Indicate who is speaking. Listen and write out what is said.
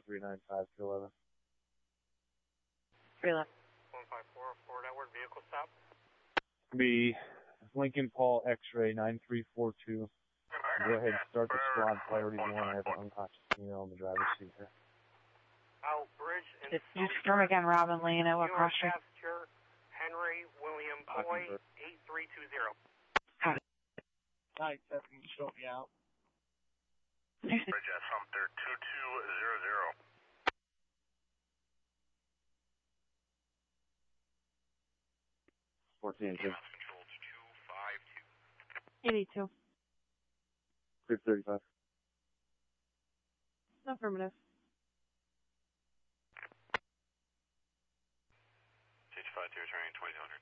Speaker 1: 395 to 11.
Speaker 2: 311.
Speaker 3: 154, forward outward, vehicle stop.
Speaker 1: Be Lincoln Paul X-ray 9342. Go ahead and start the squad priority 1. I have an unconscious female in the driver's seat here.
Speaker 3: Out bridge and
Speaker 2: Just confirm again, Robin Lee, and what cross street?
Speaker 3: passenger Henry William Boy 8320.
Speaker 2: Copy.
Speaker 4: Nice, that's going to show me out.
Speaker 3: Bridge at Sumter 2200.
Speaker 1: 14 2.
Speaker 3: Control to 252.
Speaker 2: 82.
Speaker 1: 335.
Speaker 2: Affirmative.
Speaker 3: 652, turning 2200.